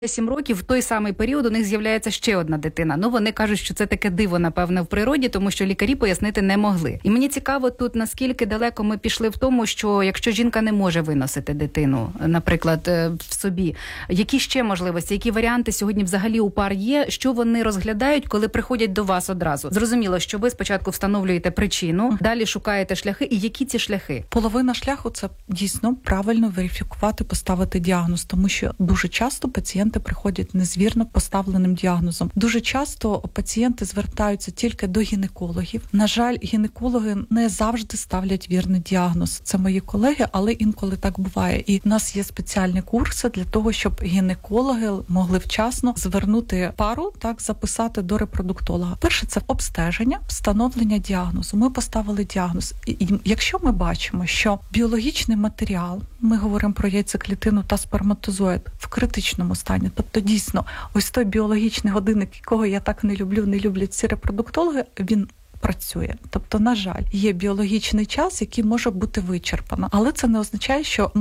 7 років, в той самий період у них з'являється ще одна дитина. Ну, вони кажуть, що це таке диво, напевне, в природі, тому що лікарі пояснити не могли. І мені цікаво тут, наскільки далеко ми пішли в тому, що якщо жінка не може виносити дитину, наприклад, в собі, які ще можливості, які варіанти сьогодні взагалі у пар є, що вони розглядають, коли приходять до вас одразу? Зрозуміло, що ви спочатку встановлюєте причину, далі шукаєте шляхи, і які ці шляхи? Половина шляху – це дійсно правильно верифікувати, поставити діагноз, тому що дуже часто пацієнти приходять незвірно поставленим діагнозом. Дуже часто пацієнти звертаються тільки до гінекологів. На жаль, гінекологи не завжди ставлять вірний діагноз. Це мої колеги, але інколи так буває. І в нас є спеціальні курси для того, щоб гінекологи могли вчасно звернути пару, так, записати до репродуктолога. Перше – це обстеження, встановлення діагнозу. Ми поставили діагноз. І якщо ми бачимо, що біологічний матеріал, ми говоримо про яйцеклітину та сперматозоїд, в критичному стані, тобто дійсно ось той біологічний годинник, якого я так не люблять ці репродуктологи, він працює. Тобто, на жаль, є біологічний час, який може бути вичерпано. Але це не означає, що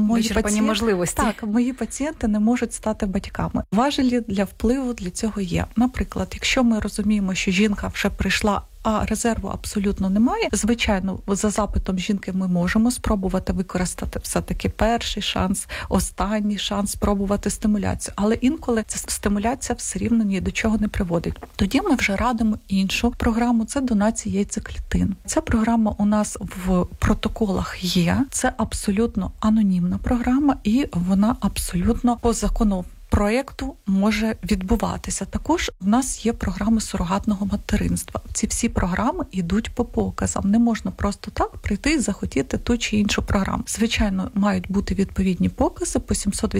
мої пацієнти не можуть стати батьками. Важелі для впливу для цього є. Наприклад, якщо ми розуміємо, що жінка вже прийшла, а резерву абсолютно немає, звичайно, за запитом жінки ми можемо спробувати використати все-таки перший шанс, останній шанс, спробувати стимуляцію. Але інколи ця стимуляція все рівно ні до чого не приводить. Тоді ми вже радимо іншу програму – це донація яйцеклітин. Ця програма у нас в протоколах є. Це абсолютно анонімна програма і вона абсолютно по закону проєкту може відбуватися. Також в нас є програми сурогатного материнства. Ці всі програми йдуть по показам. Не можна просто так прийти і захотіти ту чи іншу програму. Звичайно, мають бути відповідні покази. По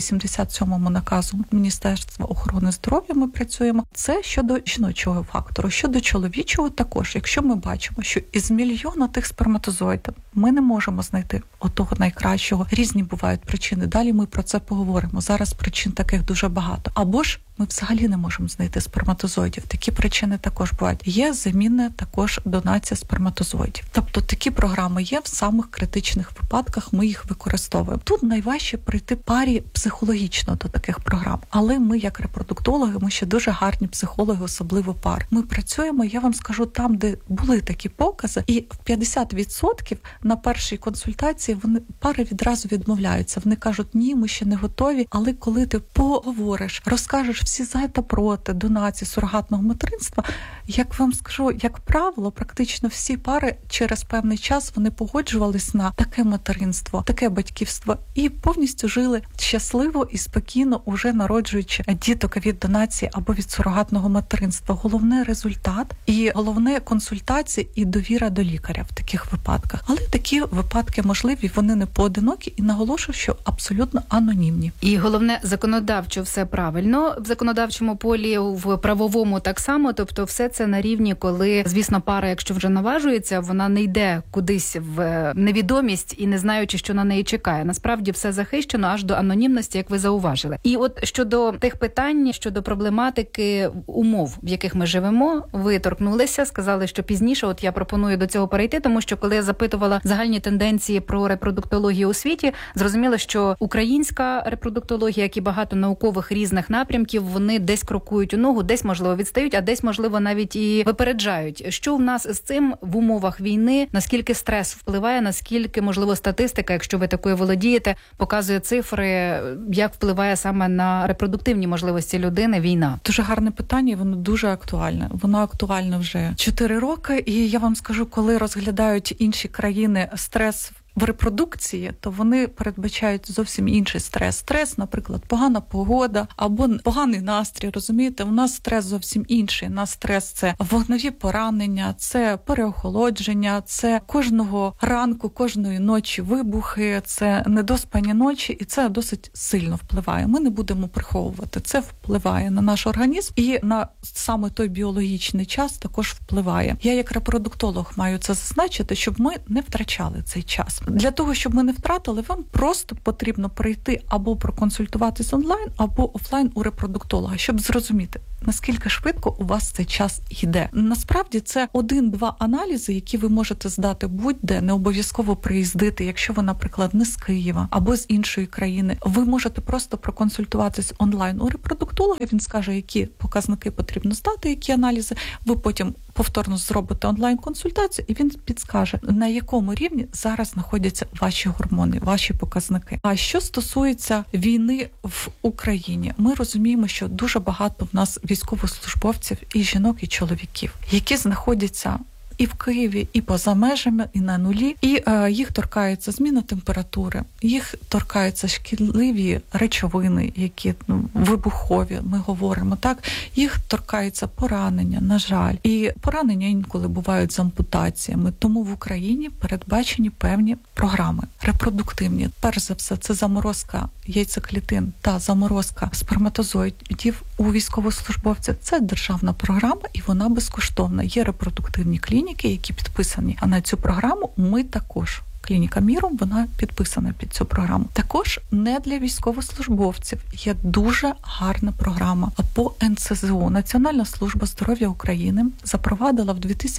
787-му наказу Міністерства охорони здоров'я ми працюємо. Це щодо жіночого фактору. Щодо чоловічого також. Якщо ми бачимо, що із мільйона тих сперматозоїдів ми не можемо знайти отого найкращого. Різні бувають причини. Далі ми про це поговоримо. Зараз причин таких дуже багато. Або ж ми взагалі не можемо знайти сперматозоїдів. Такі причини також бувають. Є замінна також донація сперматозоїдів. Тобто такі програми є в самих критичних випадках, ми їх використовуємо. Тут найважче прийти парі психологічно до таких програм. Але ми, як репродуктологи, ми ще дуже гарні психологи, особливо пар. Ми працюємо, я вам скажу, там, де були такі покази, і в 50% на першій консультації пари відразу відмовляються. Вони кажуть, ні, ми ще не готові, але коли ти поговориш, розкажеш всі за та проти донації сурогатного материнства, як вам скажу, як правило, практично всі пари через певний час вони погоджувались на таке материнство, таке батьківство і повністю жили щасливо і спокійно, уже народжуючи діток від донації або від сурогатного материнства. Головне – результат і головне – консультація і довіра до лікаря в таких випадках. Але такі випадки можливі, вони не поодинокі і наголошую, що абсолютно анонімні. І головне – законодавчо все правильно. В законодавчому полі, в правовому так само, тобто все це на рівні, коли, звісно, пара, якщо вже наважується, вона не йде кудись в невідомість і не знаючи, що на неї чекає. Насправді все захищено аж до анонімності, як ви зауважили. І от щодо тих питань, щодо проблематики умов, в яких ми живемо, ви торкнулися, сказали, що пізніше, от я пропоную до цього перейти, тому що коли я запитувала загальні тенденції про репродуктологію у світі, зрозуміло, що українська репродуктологія, як і багато наукових різних напрямків, вони десь крокують у ногу, десь, можливо, відстають, а десь, можливо, навіть і випереджають. Що в нас з цим в умовах війни, наскільки стрес впливає, наскільки, можливо, статистика, якщо ви такою володієте, показує цифри, як впливає саме на репродуктивні можливості людини війна? Дуже гарне питання, воно дуже актуальне. Воно актуальне вже 4 роки, і я вам скажу, коли розглядають інші країни стрес в репродукції, то вони передбачають зовсім інший стрес. Стрес, наприклад, погана погода або поганий настрій, розумієте? У нас стрес зовсім інший. У нас стрес – це вогневі поранення, це переохолодження, це кожного ранку, кожної ночі вибухи, це недоспані ночі, і це досить сильно впливає. Ми не будемо приховувати. Це впливає на наш організм і на саме той біологічний час також впливає. Я як репродуктолог маю це зазначити, щоб ми не втрачали цей час. діагноз. Для того, щоб ми не втратили, вам просто потрібно прийти або проконсультуватись онлайн, або офлайн у репродуктолога, щоб зрозуміти, наскільки швидко у вас цей час йде. Насправді це 1-2 аналізи, які ви можете здати будь-де, не обов'язково приїздити, якщо ви, наприклад, не з Києва або з іншої країни. Ви можете просто проконсультуватись онлайн у репродуктолога, він скаже, які показники потрібно здати, які аналізи. Ви потім повторно зробите онлайн-консультацію, і він підскаже, на якому рівні зараз знаходяться ваші гормони, ваші показники. А що стосується війни в Україні, ми розуміємо, що дуже багато в нас військовослужбовців, і жінок, і чоловіків, які знаходяться і в Києві, і поза межами, і на нулі. І їх торкається зміна температури, їх торкаються шкідливі речовини, які вибухові, ми говоримо, так? Їх торкаються поранення, на жаль. І поранення інколи бувають з ампутаціями. Тому в Україні передбачені певні програми репродуктивні. Перш за все, це заморозка яйцеклітин та заморозка сперматозоїдів у військовослужбовців. Це державна програма, і вона безкоштовна. Є репродуктивні клініки, які підписані. А на цю програму ми також. Клініка Міром, вона підписана під цю програму. Також не для військовослужбовців є дуже гарна програма по НСЗУ. Національна служба здоров'я України запровадила в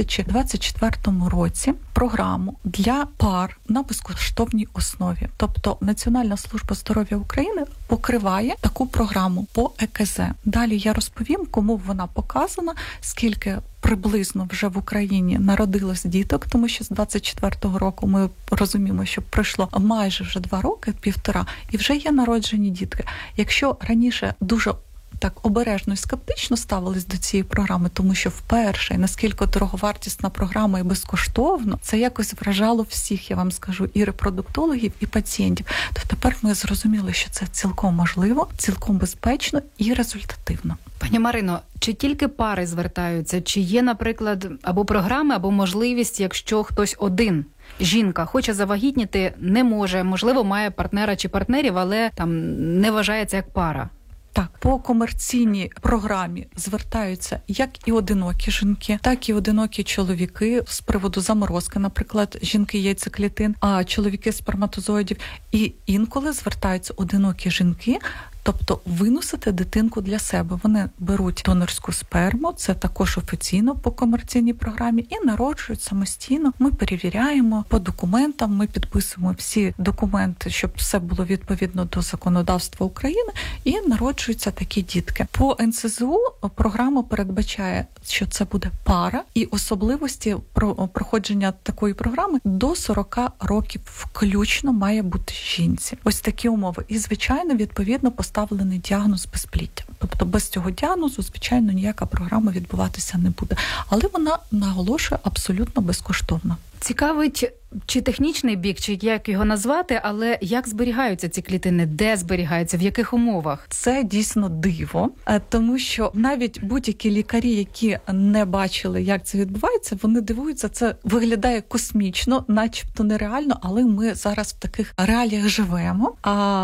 2024 році програму для пар на безкоштовній основі. Тобто Національна служба здоров'я України покриває таку програму по ЕКЗ. Далі я розповім, кому вона показана, скільки приблизно вже в Україні народилось діток, тому що з 24-го року ми розуміємо, що пройшло майже вже 2 роки, 1,5, і вже є народжені дітки. Якщо раніше дуже так обережно і скептично ставились до цієї програми, тому що вперше, наскільки дороговартісна програма і безкоштовно, це якось вражало всіх, я вам скажу, і репродуктологів, і пацієнтів. То тепер ми зрозуміли, що це цілком можливо, цілком безпечно і результативно. Пані Марино, чи тільки пари звертаються? Чи є, наприклад, або програми, або можливість, якщо хтось один, жінка, хоче завагітніти, не може, можливо, має партнера чи партнерів, але там не вважається як пара? Так, по комерційній програмі звертаються як і одинокі жінки, так і одинокі чоловіки з приводу заморозки, наприклад, жінки яйцеклітин, а чоловіки сперматозоїдів. І інколи звертаються одинокі жінки, тобто виносити дитинку для себе. Вони беруть донорську сперму, це також офіційно по комерційній програмі, і народжують самостійно. Ми перевіряємо по документам, ми підписуємо всі документи, щоб все було відповідно до законодавства України, і народжуються такі дітки. По НСЗУ програма передбачає, що це буде пара, і особливості проходження такої програми до 40 років включно має бути жінці. Ось такі умови. І, звичайно, відповідно поставлений діагноз безпліддя. Тобто без цього діагнозу, звичайно, ніяка програма відбуватися не буде. Але вона, наголошує, абсолютно безкоштовна. Цікавить, чи технічний бік, чи як його назвати, але як зберігаються ці клітини, де зберігаються, в яких умовах? Це дійсно диво, тому що навіть будь-які лікарі, які не бачили, як це відбувається, вони дивуються, це виглядає космічно, начебто нереально, але ми зараз в таких реаліях живемо.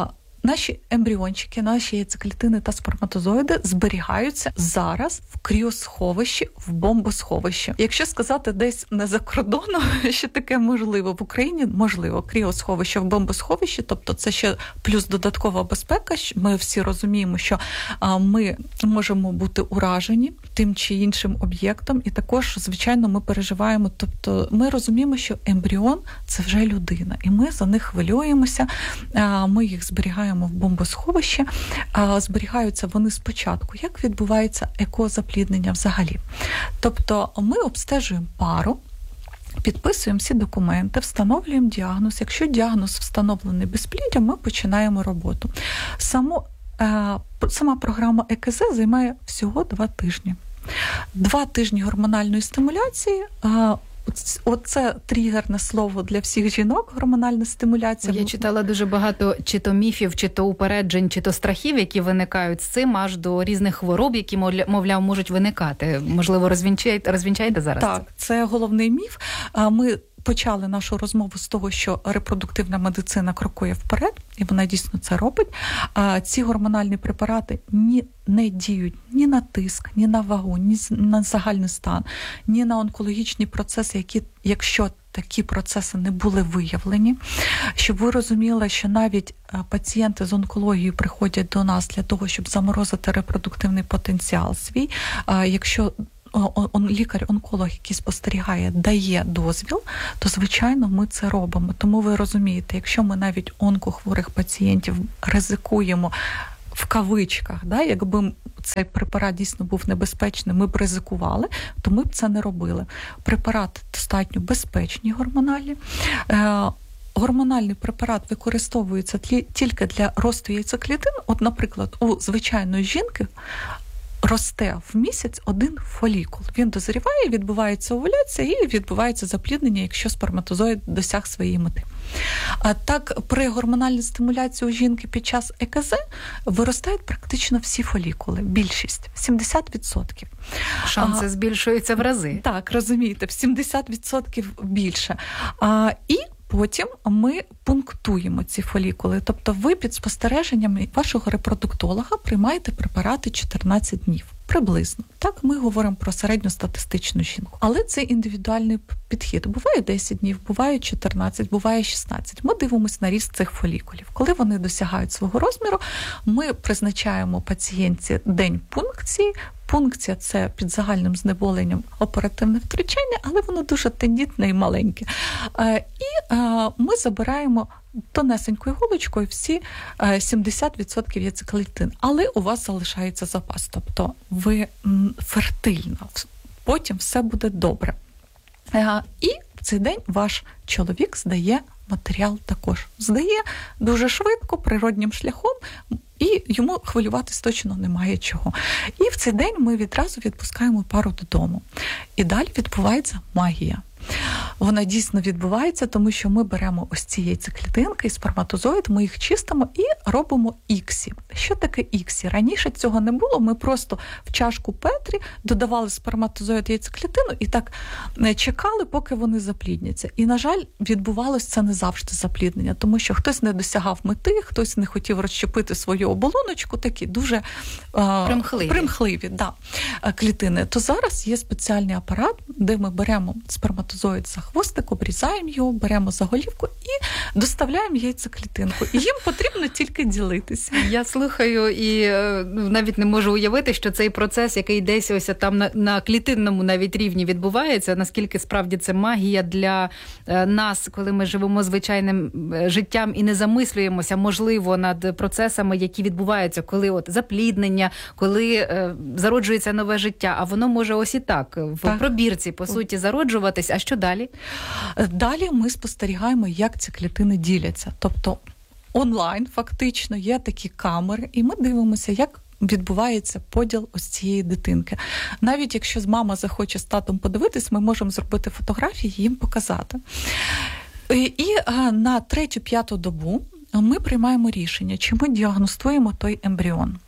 Наші ембріончики, наші яйцеклітини та сперматозоїди зберігаються зараз в кріосховищі, в бомбосховищі. Якщо сказати десь не за кордоном, що таке можливо, в Україні можливо кріосховище в бомбосховищі, тобто це ще плюс додаткова безпека. Ми всі розуміємо, що ми можемо бути уражені тим чи іншим об'єктом, і також, звичайно, ми переживаємо, тобто ми розуміємо, що ембріон – це вже людина, і ми за них хвилюємося, ми їх зберігаємо в бомбосховищі, зберігаються вони спочатку. Як відбувається екозапліднення взагалі? Тобто ми обстежуємо пару, підписуємо всі документи, встановлюємо діагноз. Якщо діагноз встановлений безпліддям, ми починаємо роботу. Сама програма ЕКЗ займає всього 2 тижні. 2 тижні гормональної стимуляції. Оце тригерне слово для всіх жінок, гормональна стимуляція. Я читала дуже багато чи то міфів, чи то упереджень, чи то страхів, які виникають з цим, аж до різних хвороб, які, мовляв, можуть виникати. Можливо, розвінчайте зараз? Так, це головний міф. Ми почали нашу розмову з того, що репродуктивна медицина крокує вперед, і вона дійсно це робить. Ці гормональні препарати не діють ні на тиск, ні на вагу, ні на загальний стан, ні на онкологічні процеси, які, якщо такі процеси не були виявлені. Щоб ви розуміли, що навіть пацієнти з онкологією приходять до нас для того, щоб заморозити репродуктивний потенціал свій. Якщо лікар-онколог, який спостерігає, дає дозвіл, то, звичайно, ми це робимо. Тому ви розумієте, якщо ми навіть онкохворих пацієнтів ризикуємо, в кавичках, якби цей препарат дійсно був небезпечним, ми б ризикували, то ми б це не робили. Препарати достатньо безпечні гормональні. Гормональний препарат використовується тільки для росту яйцеклітин. От, наприклад, у звичайної жінки росте в місяць один фолікул. Він дозріває, відбувається овуляція і відбувається запліднення, якщо сперматозоїд досяг своєї мети. А так, при гормональній стимуляції у жінки під час ЕКЗ виростають практично всі фолікули, більшість, 70%. Шанси збільшуються в рази. Так, розумієте, в 70% більше. І потім ми пунктуємо ці фолікули. Тобто ви під спостереженням вашого репродуктолога приймаєте препарати 14 днів. Приблизно. Так, ми говоримо про середньостатистичну жінку. Але це індивідуальний підхід. Буває 10 днів, буває 14, буває 16. Ми дивимося на ріст цих фолікулів. Коли вони досягають свого розміру, ми призначаємо пацієнтці день пункції. Пункція – це під загальним знеболенням оперативне втручання, але воно дуже тендітне і маленьке. І ми забираємо тонесенькою голочкою всі 70% яйцеклітин. Але у вас залишається запас, тобто ви фертильна, потім все буде добре. І в цей день ваш чоловік здає матеріал також. Здає дуже швидко, природнім шляхом, і йому хвилюватись точно немає чого. І в цей день ми відразу відпускаємо пару додому. І далі відбувається магія. Вона дійсно відбувається, тому що ми беремо ось ці яйцеклітинки і сперматозоїд, ми їх чистимо і робимо іксі. Що таке іксі? Раніше цього не було, ми просто в чашку Петрі додавали сперматозоїд яйцеклітину і так чекали, поки вони заплідняться. І, на жаль, відбувалося це не завжди запліднення, тому що хтось не досягав мети, хтось не хотів розщепити свою оболоночку, такі дуже примхливі клітини. То зараз є спеціальний апарат, де ми беремо сперматозоїд за хвостик, обрізаємо його, беремо за голівку і доставляємо яйцеклітинку. І їм потрібно тільки ділитися. Я слухаю і навіть не можу уявити, що цей процес, який десь ось там на клітинному навіть рівні відбувається, наскільки справді це магія для нас, коли ми живемо звичайним життям і не замислюємося, можливо, над процесами, які відбуваються, коли от запліднення, коли зароджується нове життя, а воно може ось і так, в пробірці, по суті, зароджуватись. А що далі? Далі ми спостерігаємо, як ці клітини діляться. Тобто онлайн фактично є такі камери, і ми дивимося, як відбувається поділ ось цієї дитинки. Навіть якщо мама захоче з татом подивитись, ми можемо зробити фотографії і їм показати. І на 3-5 добу ми приймаємо рішення, чи ми діагностуємо той ембріон.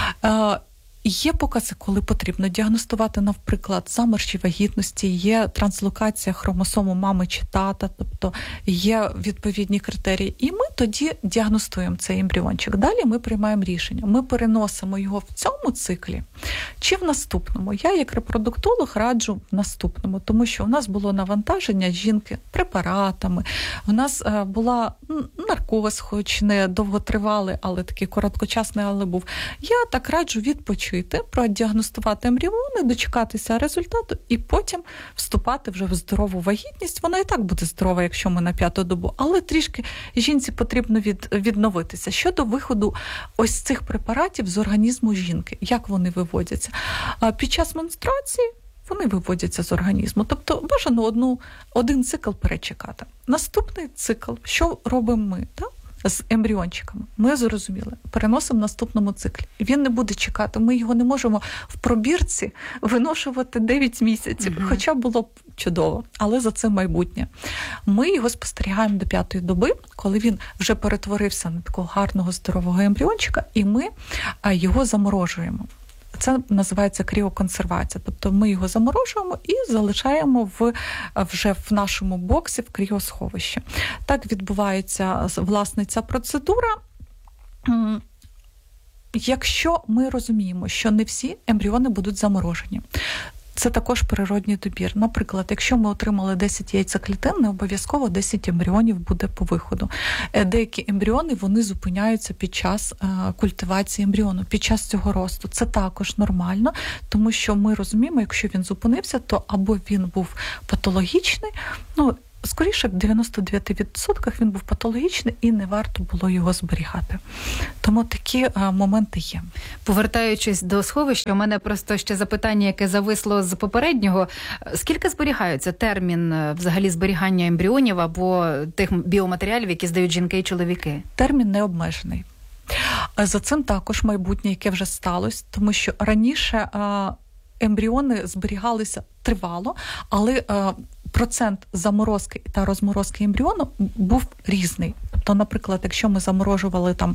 Є покази, коли потрібно діагностувати, наприклад, заморші вагітності, є транслокація хромосому мами чи тата, тобто є відповідні критерії. І ми тоді діагностуємо цей ембріончик. Далі ми приймаємо рішення. Ми переносимо його в цьому циклі чи в наступному. Я, як репродуктолог, раджу в наступному, тому що у нас було навантаження жінки препаратами, у нас була наркоз, хоч не довготривалий, але такий короткочасний, але був. Я так раджу відпочити, продіагностувати ембріони, дочекатися результату і потім вступати вже в здорову вагітність. Вона і так буде здорова, якщо ми на 5-ту добу, але трішки жінці потрібно відновитися. Щодо виходу ось цих препаратів з організму жінки, як вони виводяться? Під час менструації вони виводяться з організму. Тобто бажано один цикл перечекати. Наступний цикл, що робимо ми? Так? З ембріончиками. Ми зрозуміли, переносимо в наступному циклі. Він не буде чекати. Ми його не можемо в пробірці виношувати 9 місяців, хоча було б чудово, але за це майбутнє. Ми його спостерігаємо до 5-ї доби, коли він вже перетворився на такого гарного, здорового ембріончика, і ми його заморожуємо. Це називається кріоконсервація. Тобто ми його заморожуємо і залишаємо вже в нашому боксі в кріосховищі. Так відбувається, власне, ця процедура. Якщо ми розуміємо, що не всі ембріони будуть заморожені, Це також природній добір. Наприклад, якщо ми отримали 10 яйцеклітин, не обов'язково 10 ембріонів буде по виходу. Деякі ембріони, вони зупиняються під час культивації ембріону, під час цього росту. Це також нормально, тому що ми розуміємо, якщо він зупинився, то або він був патологічний, скоріше, в 99% він був патологічний і не варто було його зберігати. Тому такі моменти є. Повертаючись до сховища, у мене просто ще запитання, яке зависло з попереднього. Скільки зберігається термін взагалі зберігання ембріонів або тих біоматеріалів, які здають жінки і чоловіки? Термін не обмежений. За цим також майбутнє, яке вже сталося, тому що раніше ембріони зберігалися тривало, але процент заморозки та розморозки ембріону був різний. Тобто, наприклад, якщо ми заморожували там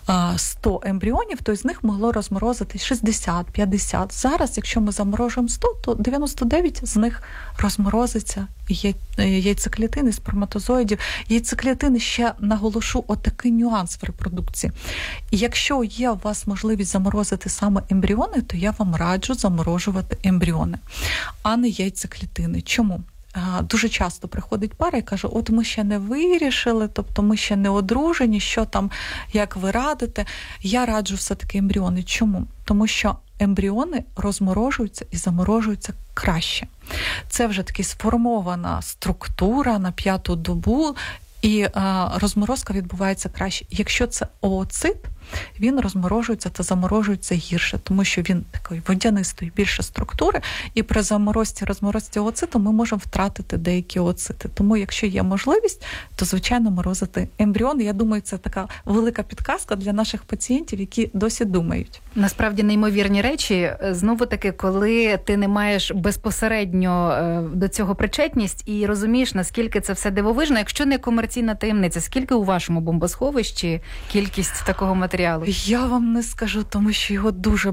100 ембріонів, то з них могло розморозитись 60, 50. Зараз, якщо ми заморожуємо 100, то 99 з них розморозиться яйцеклітини, сперматозоїдів. Яйцеклітини, ще наголошу, отакий нюанс в репродукції. І якщо є у вас можливість заморозити саме ембріони, то я вам раджу заморожувати ембріони, а не яйцеклітини. Чому? Дуже часто приходить пара і каже, от ми ще не вирішили, тобто ми ще не одружені, що там, як ви радите. Я раджу все-таки ембріони. Чому? Тому що ембріони розморожуються і заморожуються краще. Це вже таки сформована структура на 5-ту добу, і розморозка відбувається краще. Якщо це ooцит, він розморожується та заморожується гірше, тому що він такої водянистої більше структури, і при розморозці ooциту ми можемо втратити деякі ooцити. Тому якщо є можливість, то, звичайно, морозити ембріони. Я думаю, це така велика підказка для наших пацієнтів, які досі думають. Насправді неймовірні речі. Знову-таки, коли ти не маєш безпосередньо до цього причетність і розумієш, наскільки це все дивовижно, якщо не комерційна таємниця, скільки у вашому бомбосховищі кількість такого матеріалу? Я вам не скажу, тому що його дуже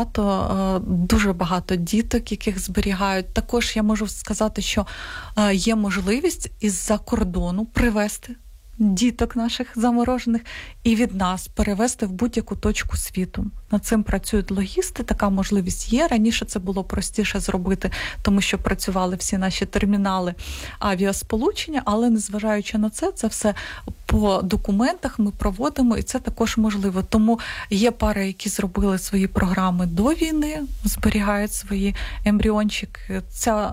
багато діток, яких зберігають. Також я можу сказати, що є можливість із-за кордону привезти діток наших заморожених і від нас перевезти в будь-яку точку світу. Над цим працюють логісти, така можливість є. Раніше це було простіше зробити, тому що працювали всі наші термінали авіасполучення, але незважаючи на це, це все по документах ми проводимо, і це також можливо. Тому є пари, які зробили свої програми до війни, зберігають свої ембріончики. Ця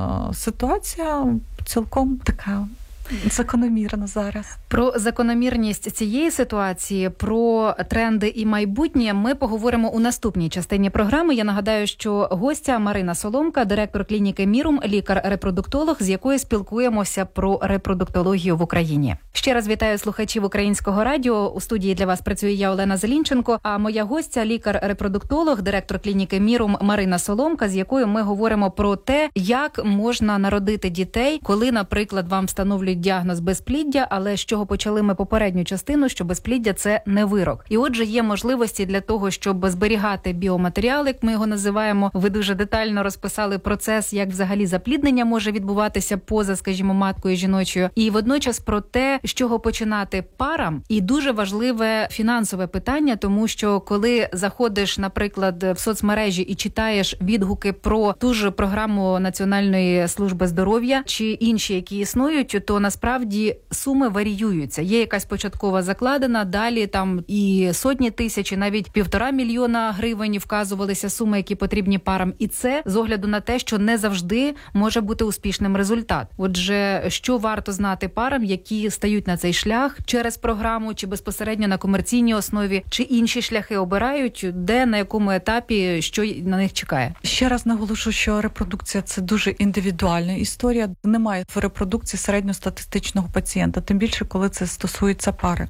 ситуація цілком така закономірно зараз. Про закономірність цієї ситуації, про тренди і майбутнє ми поговоримо у наступній частині програми. Я нагадаю, що гостя Марина Соломка, директор клініки Мірум, лікар-репродуктолог, з якою спілкуємося про репродуктологію в Україні. Ще раз вітаю слухачів Українського радіо. У студії для вас працює я, Олена Зелінченко, а моя гостя – лікар-репродуктолог, директор клініки Мірум Марина Соломка, з якою ми говоримо про те, як можна народити дітей, коли, наприклад, вам встановлюють діагноз безпліддя, але з чого почали ми попередню частину, що безпліддя – це не вирок. І отже, є можливості для того, щоб зберігати біоматеріал, як ми його називаємо. Ви дуже детально розписали процес, як взагалі запліднення може відбуватися поза, скажімо, маткою жіночою. І водночас про те, з чого починати парам. І дуже важливе фінансове питання, тому що коли заходиш, наприклад, в соцмережі і читаєш відгуки про ту ж програму Національної служби здоров'я чи інші, які існують, то насправді суми варіюються. Є якась початкова закладена, далі там і сотні тисяч, і навіть 1,5 мільйона гривень вказувалися суми, які потрібні парам. І це з огляду на те, що не завжди може бути успішним результат. Отже, що варто знати парам, які стають на цей шлях через програму, чи безпосередньо на комерційній основі, чи інші шляхи обирають, де, на якому етапі, що на них чекає? Ще раз наголошу, що репродукція – це дуже індивідуальна історія. Немає в репродукції середньостатистичного пацієнта, тим більше, коли це стосується пари.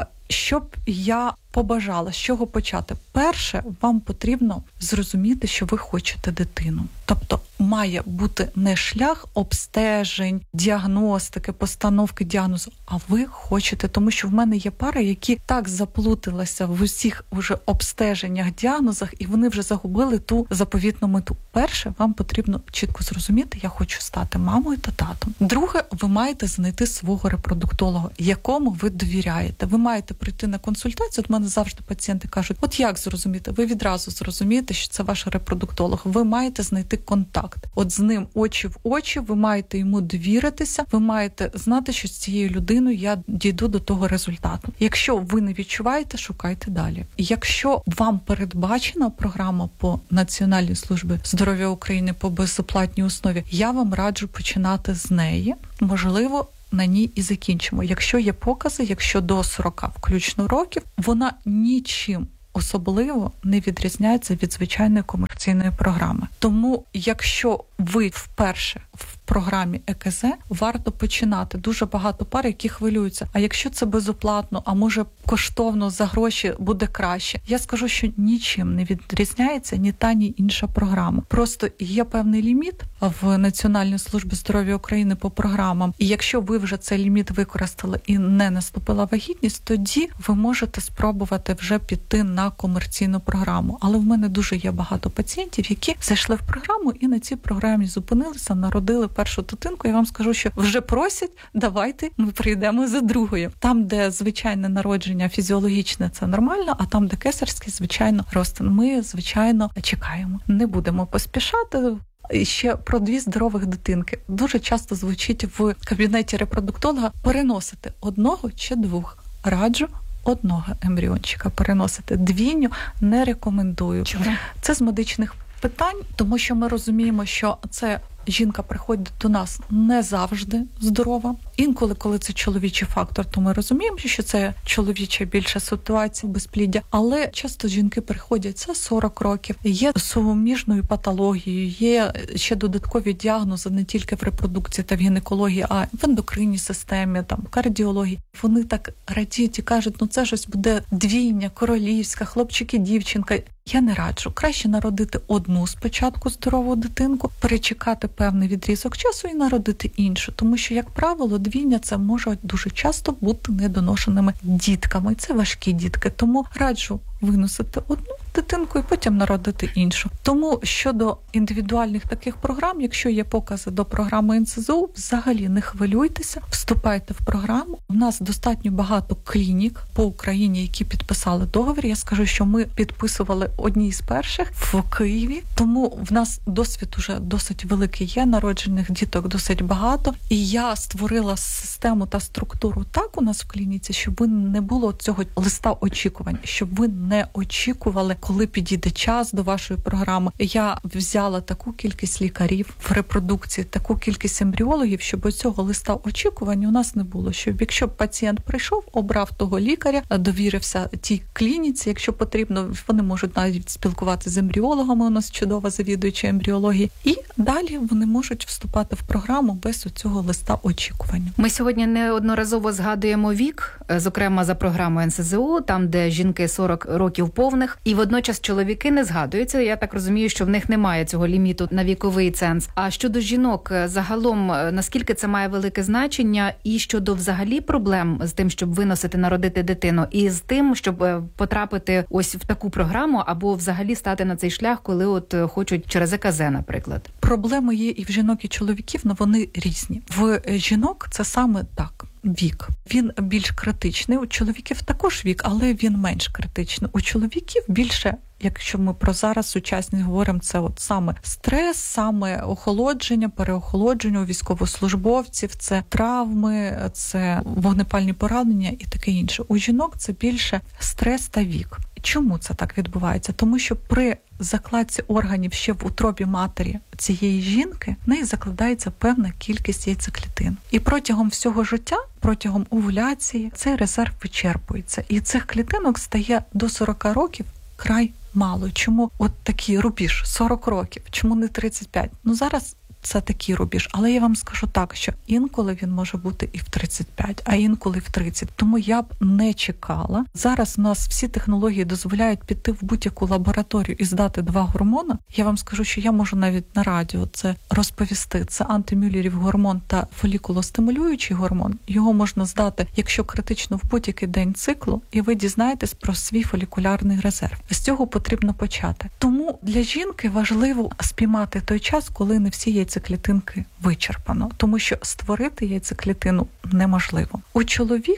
Що б я побажала, з чого почати? Перше, вам потрібно зрозуміти, що ви хочете дитину. Тобто має бути не шлях обстежень, діагностики, постановки діагнозу, а ви хочете. Тому що в мене є пари, які так заплуталися в усіх уже обстеженнях, діагнозах, і вони вже загубили ту заповітну мету. Перше, вам потрібно чітко зрозуміти, я хочу стати мамою та татом. Друге, ви маєте знайти свого репродуктолога, якому ви довіряєте. Ви маєте прийти на консультацію. От мене мене завжди пацієнти кажуть, от як зрозуміти? Ви відразу зрозумієте, що це ваш репродуктолог. Ви маєте знайти контакт. От з ним очі в очі, ви маєте йому довіритися, ви маєте знати, що з цією людиною я дійду до того результату. Якщо ви не відчуваєте, шукайте далі. Якщо вам передбачена програма по Національній службі здоров'я України по безоплатній основі, я вам раджу починати з неї. Можливо, на ній і закінчимо. Якщо є покази, якщо до 40 включно років, вона нічим особливо не відрізняється від звичайної комерційної програми. Тому, якщо ви вперше в програмі ЕКЗ, варто починати. Дуже багато пар, які хвилюються. А якщо це безоплатно, а може коштовно за гроші буде краще? Я скажу, що нічим не відрізняється ні та, ні інша програма. Просто є певний ліміт в Національній службі здоров'я України по програмам. І якщо ви вже цей ліміт використали і не наступила вагітність, тоді ви можете спробувати вже піти на комерційну програму. Але в мене дуже є багато пацієнтів, які зайшли в програму і на цій програмі зупинилися, народили першу дитинку. Я вам скажу, що вже просять, давайте ми прийдемо за другою. Там, де звичайне народження фізіологічне, це нормально, а там, де кесарський, звичайно, розтин. Ми, звичайно, чекаємо. Не будемо поспішати. І ще про 2 здорових дитинки. Дуже часто звучить в кабінеті репродуктолога переносити 1 чи 2. Раджу 1 ембріончика переносити. 2 не рекомендую. Чому? Це з медичних питань, тому що ми розуміємо, що це жінка приходить до нас не завжди здорова. Інколи, коли це чоловічий фактор, то ми розуміємо, що це чоловіча більша ситуація безпліддя. Але часто жінки приходять, це 40 років, є суміжною патологією, є ще додаткові діагнози не тільки в репродукції та в гінекології, а в ендокринній системі, там, кардіології. Вони так радіють і кажуть, ну це щось буде двійня, королівська, хлопчик і дівчинка. Я не раджу. Краще народити 1 спочатку здорову дитинку, перечекати певний відрізок часу і народити іншу. Тому що, як правило, двійня це може дуже часто бути недоношеними дітками. Це важкі дітки. Тому раджу виносити 1 дитинку і потім народити іншу. Тому щодо індивідуальних таких програм, якщо є покази до програми НСЗУ, взагалі не хвилюйтеся, вступайте в програму. У нас достатньо багато клінік по Україні, які підписали договір. Я скажу, що ми підписували одні з перших в Києві, тому в нас досвід уже досить великий є, народжених діток досить багато. І я створила систему та структуру так у нас в клініці, щоб не було цього листа очікувань, щоб ви не очікували, коли підійде час до вашої програми. Я взяла таку кількість лікарів в репродукції, таку кількість ембріологів, щоб цього листа очікувань у нас не було. Щоб якщо пацієнт прийшов, обрав того лікаря, довірився тій клініці, якщо потрібно, вони можуть навіть спілкуватися з ембріологами, у нас чудова завідуюча ембріології, і далі вони можуть вступати в програму без цього листа очікування. Ми сьогодні неодноразово згадуємо вік, зокрема за програмою НСЗУ, там, де жінки 40 років повних, і водночас чоловіки не згадуються. Я так розумію, що в них немає цього ліміту на віковий ценз. А щодо жінок, загалом, наскільки це має велике значення, і щодо взагалі проблем з тим, щоб виносити, народити дитину, і з тим, щоб потрапити ось в таку програму, або взагалі стати на цей шлях, коли от хочуть через ЕКЗ, наприклад. Проблеми є і в жінок, і чоловіків, але вони різні. В жінок це саме так. Вік. Він більш критичний. У чоловіків також вік, але він менш критичний. У чоловіків більше, якщо ми про зараз сучасність говоримо, це от саме стрес, саме охолодження, переохолодження у військовослужбовців, це травми, це вогнепальні поранення і таке інше. У жінок це більше стрес та вік. Чому це так відбувається? Тому що при закладці органів ще в утробі матері цієї жінки в неї закладається певна кількість яйцеклітин. І протягом всього життя, протягом овуляції, цей резерв вичерпується. І цих клітинок стає до 40 років край мало. Чому от такий рубіж 40 років? Чому не 35? Ну зараз це такий рубіж. Але я вам скажу так, що інколи він може бути і в 35, а інколи в 30. Тому я б не чекала. Зараз у нас всі технології дозволяють піти в будь-яку лабораторію і здати 2 гормони. Я вам скажу, що я можу навіть на радіо це розповісти. Це антимюллерів гормон та фолікулостимулюючий гормон. Його можна здати, якщо критично, в будь-який день циклу, і ви дізнаєтесь про свій фолікулярний резерв. З цього потрібно почати. Тому для жінки важливо спіймати той час, коли не всі яйцеклітинки вичерпано, тому що створити яйцеклітину неможливо. У чоловіка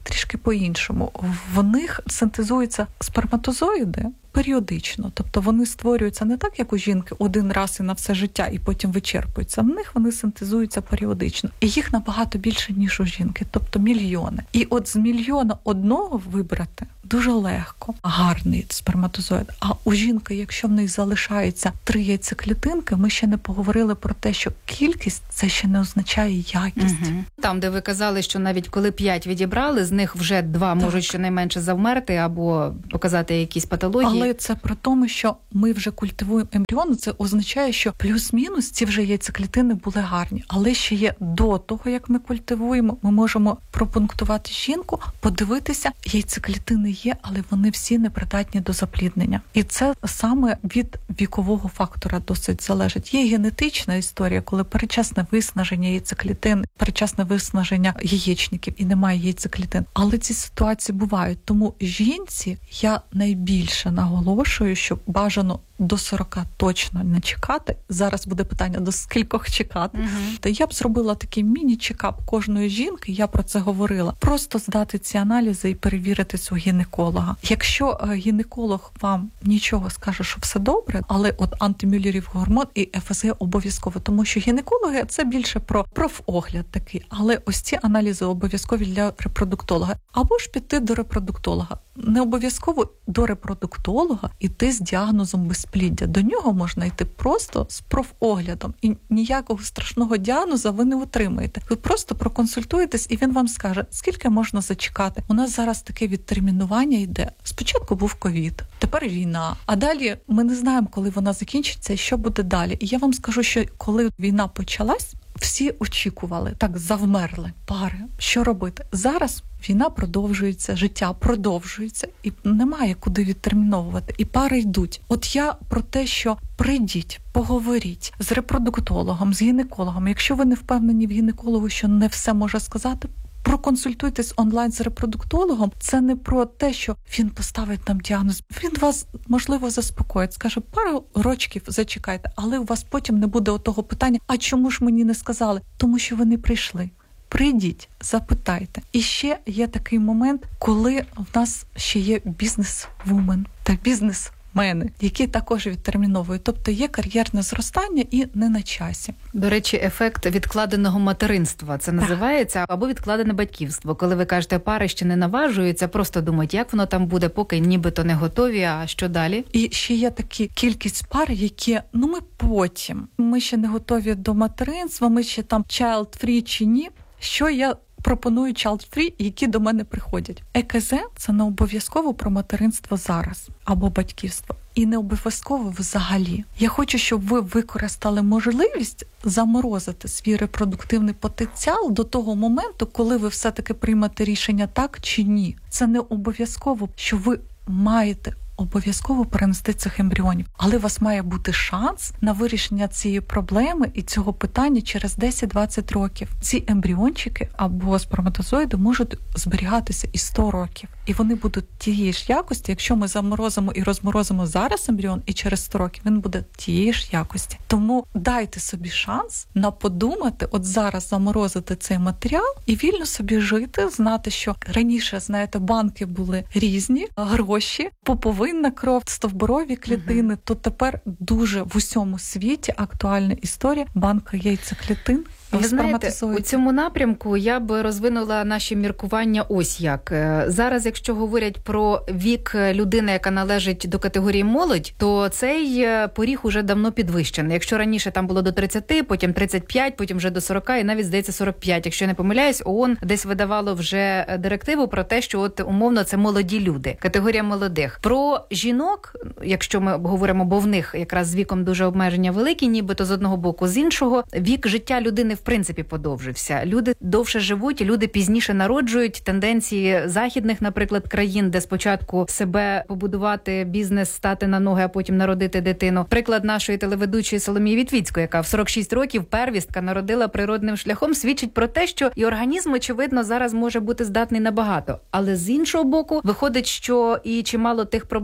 трішки по-іншому. В них синтезуються сперматозоїди періодично. Тобто вони створюються не так, як у жінки, один раз і на все життя, і потім вичерпуються. В них вони синтезуються періодично. І їх набагато більше, ніж у жінки, тобто мільйони. І от з мільйона одного вибрати дуже легко гарний сперматозоїд. А у жінки, якщо в них залишається 3 яйцеклітинки, ми ще не поговорили про те, що кількість – це ще не означає якість. Угу. Там, де ви казали, що навіть коли 5 відібрали, з них вже 2 можуть щонайменше завмерти або показати якісь патології. Але це про тому, що ми вже культивуємо ембріони, це означає, що плюс-мінус ці вже яйцеклітини були гарні. Але ще є до того, як ми культивуємо, ми можемо пропунктувати жінку, подивитися, яйцеклітини є, але вони всі непридатні до запліднення. І це саме від вікового фактора досить залежить. Є генетична історія, коли передчасне виснаження яйцеклітин, передчасне виснаження яєчників і немає яйцеклітин. Але ці ситуації бувають. Тому жінці я найбільше наголошую, що бажано до 40 точно не чекати. Зараз буде питання, до скількох чекати. Та я б зробила такий міні-чекап кожної жінки, я про це говорила. Просто здати ці аналізи і перевіритись у гінеколога. Якщо гінеколог вам нічого скаже, що все добре, але от антимюллерів гормон і ФСГ обов'язково, тому що гінекологи – це більше про профогляд такий, але ось ці аналізи обов'язкові для репродуктолога. Або ж піти до репродуктолога. Не обов'язково до репродуктолога йти з діагнозом безпліддя. До нього можна йти просто з профоглядом. І ніякого страшного діагнозу ви не отримаєте. Ви просто проконсультуєтесь, і він вам скаже, скільки можна зачекати. У нас зараз таке відтермінування йде. Спочатку був ковід, тепер війна. А далі ми не знаємо, коли вона закінчиться і що буде далі. І я вам скажу, що коли війна почалась, всі очікували, так завмерли пари. Що робити? Зараз війна продовжується, життя продовжується, і немає куди відтерміновувати. І пари йдуть. От я про те, що прийдіть, поговоріть з репродуктологом, з гінекологом. Якщо ви не впевнені в гінекологу, що не все може сказати, проконсультуйтесь онлайн з репродуктологом. Це не про те, що він поставить нам діагноз. Він вас, можливо, заспокоїть, скаже, пару рочків зачекайте, але у вас потім не буде отого питання, а чому ж мені не сказали? Тому що ви не прийшли. Прийдіть, запитайте. І ще є такий момент, коли в нас ще є бізнес-вумен та бізнес-мени, які також відтерміновують. Тобто є кар'єрне зростання і не на часі. До речі, ефект відкладеного материнства це називається, або відкладене батьківство. Коли ви кажете, пари ще не наважуються, просто думають, як воно там буде, поки нібито не готові, а що далі? І ще є такі кількість пар, які, ми потім, ми ще не готові до материнства, ми ще там child-free чи ні. Що я пропоную child-free, які до мене приходять? ЕКЗ – це не обов'язково про материнство зараз або батьківство. І не обов'язково взагалі. Я хочу, щоб ви використали можливість заморозити свій репродуктивний потенціал до того моменту, коли ви все-таки приймете рішення так чи ні. Це не обов'язково, що ви маєте обов'язково перенести цих ембріонів. Але у вас має бути шанс на вирішення цієї проблеми і цього питання через 10-20 років. Ці ембріончики або сперматозоїди можуть зберігатися і 100 років. І вони будуть тієї ж якості, якщо ми заморозимо і розморозимо зараз ембріон, і через 100 років він буде тієї ж якості. Тому дайте собі шанс на подумати, от зараз заморозити цей матеріал і вільно собі жити, знати, що раніше, знаєте, банки були різні, гроші, пуповинна кров, стовбурові клітини, то тепер дуже в усьому світі актуальна історія банка яйцеклітин. Ви знаєте, у цьому напрямку я б розвинула наші міркування ось як. Зараз, якщо говорять про вік людини, яка належить до категорії молодь, то цей поріг уже давно підвищений. Якщо раніше там було до 30, потім 35, потім вже до 40 і навіть, здається, 45. Якщо я не помиляюсь, ООН десь видавало вже директиву про те, що от умовно це молоді люди, категорія молодих. Про жінок, якщо ми говоримо, бо в них якраз з віком дуже обмеження великі, нібито з одного боку, з іншого, вік життя людини в принципі подовжився. Люди довше живуть, і люди пізніше народжують. Тенденції західних, наприклад, країн, де спочатку себе побудувати, бізнес, стати на ноги, а потім народити дитину. Приклад нашої телеведучої Соломії Вітвіцької, яка в 46 років первістка народила природним шляхом, свідчить про те, що і організм, очевидно, зараз може бути здатний на багато. Але з іншого боку, виходить, що і чимало тих проблем,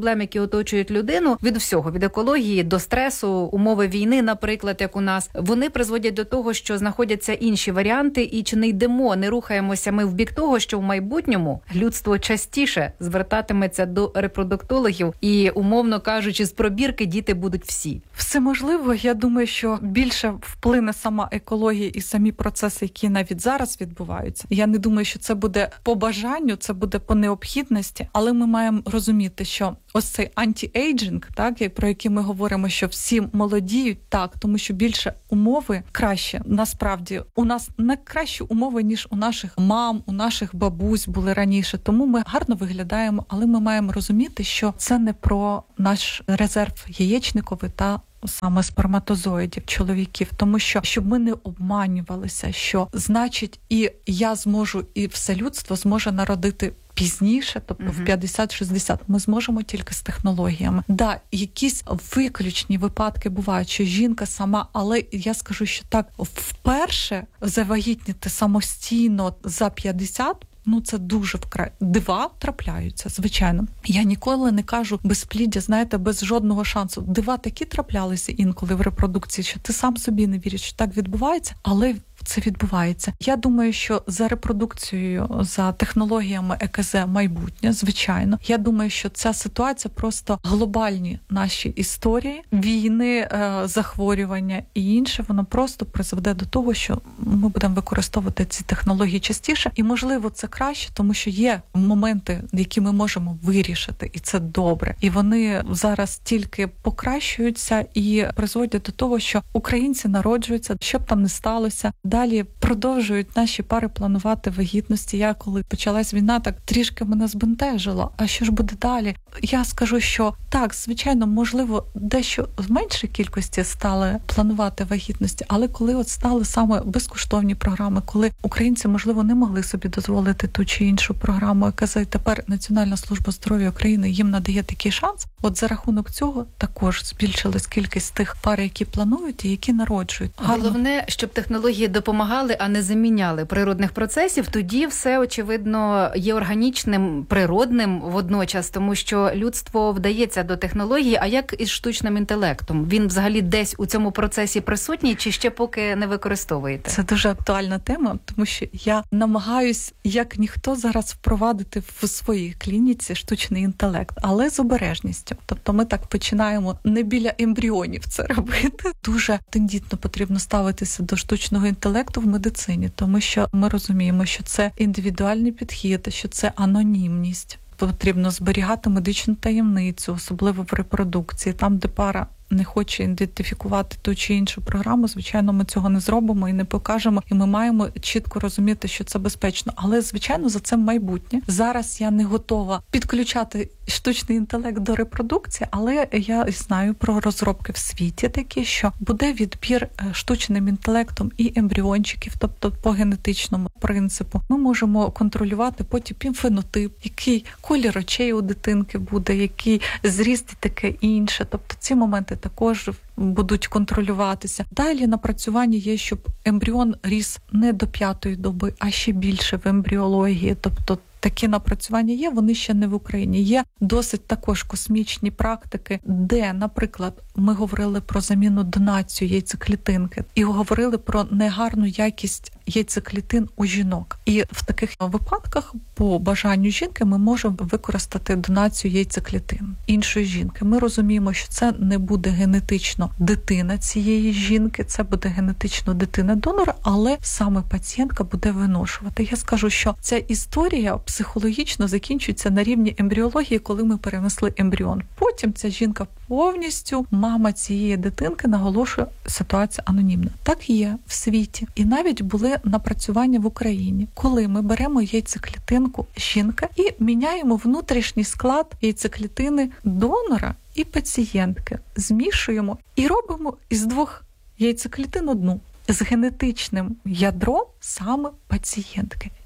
проблем, які оточують людину, від всього, від екології до стресу, умови війни, наприклад, як у нас, вони призводять до того, що знаходяться інші варіанти, і чи не рухаємося ми в бік того, що в майбутньому людство частіше звертатиметься до репродуктологів і, умовно кажучи, з пробірки діти будуть всі. Все можливо. Я думаю, що більше вплине сама екологія і самі процеси, які навіть зараз відбуваються. Я не думаю, що це буде по бажанню, це буде по необхідності, але ми маємо розуміти, що ось цей анті-ейджинг, так, про який ми говоримо, що всі молодіють, так, тому що більше умови краще. Насправді, у нас не кращі умови, ніж у наших мам, у наших бабусь були раніше. Тому ми гарно виглядаємо, але ми маємо розуміти, що це не про наш резерв яєчниковий та саме сперматозоїдів, чоловіків, тому що, щоб ми не обманювалися, що значить і я зможу, і все людство зможе народити пізніше, тобто в 50-60, ми зможемо тільки з технологіями. Да, якісь виключні випадки бувають, що жінка сама, але я скажу, що так, вперше завагітніти самостійно за 50, це дуже вкрай. Дива трапляються, звичайно. Я ніколи не кажу безпліддя, знаєте, без жодного шансу. Дива такі траплялися інколи в репродукції, що ти сам собі не віриш, що так відбувається, але це відбувається. Я думаю, що за репродукцією, за технологіями ЕКЗ майбутнє, звичайно. Я думаю, що ця ситуація просто глобальні наші історії, війни, захворювання і інше, воно просто призведе до того, що ми будемо використовувати ці технології частіше. І, можливо, це краще, тому що є моменти, які ми можемо вирішити, і це добре. І вони зараз тільки покращуються і призводять до того, що українці народжуються, що б там не сталося. Далі продовжують наші пари планувати вагітності. Я, коли почалась війна, так трішки мене збентежило. А що ж буде далі? Я скажу, що так, звичайно, можливо, дещо в меншій кількості стали планувати вагітності, але коли от стали саме безкоштовні програми, коли українці, можливо, не могли собі дозволити ту чи іншу програму, яка тепер Національна служба здоров'я України їм надає такий шанс, от за рахунок цього також збільшилась кількість тих пар, які планують і які народжують. Головне, щоб технології допомагали, а не заміняли природних процесів, тоді все, очевидно, є органічним, природним водночас, тому що людство вдається до технології, а як із штучним інтелектом? Він взагалі десь у цьому процесі присутній чи ще поки не використовуєте? Це дуже актуальна тема, тому що я намагаюсь, як ніхто, зараз впровадити в своїй клініці штучний інтелект, але з обережністю. Тобто ми так починаємо не біля ембріонів це робити. Дуже тендітно потрібно ставитися до штучного інтелекту в медицині, тому що ми розуміємо, що це індивідуальний підхід, що це анонімність. Потрібно зберігати медичну таємницю, особливо в репродукції, там, де пара не хоче ідентифікувати ту чи іншу програму, звичайно, ми цього не зробимо і не покажемо, і ми маємо чітко розуміти, що це безпечно. Але, звичайно, за цим майбутнє. Зараз я не готова підключати штучний інтелект до репродукції, але я знаю про розробки в світі такі, що буде відбір штучним інтелектом і ембріончиків, тобто по генетичному принципу. Ми можемо контролювати потім фенотип, який колір очей у дитинки буде, який зріст і таке інше. Тобто ці моменти також будуть контролюватися. Далі напрацювання є, щоб ембріон ріс не до 5-ї доби, а ще більше в ембріології. Тобто такі напрацювання є, вони ще не в Україні. Є досить також космічні практики, де, наприклад, ми говорили про заміну донацію яйцеклітинки і говорили про негарну якість яйцеклітин у жінок. І в таких випадках, по бажанню жінки, ми можемо використати донацію яйцеклітин іншої жінки. Ми розуміємо, що це не буде генетично дитина цієї жінки, це буде генетично дитина донора, але саме пацієнтка буде виношувати. Я скажу, що ця історія психологічно закінчується на рівні ембріології, коли ми перенесли ембріон. Потім ця жінка повністю, мама цієї дитинки, наголошує, ситуація анонімна. Так є в світі. І навіть були напрацювання в Україні, коли ми беремо яйцеклітинку жінки і міняємо внутрішній склад яйцеклітини донора і пацієнтки. Змішуємо і робимо із 2 яйцеклітин одну з генетичним ядром саме пацієнтки.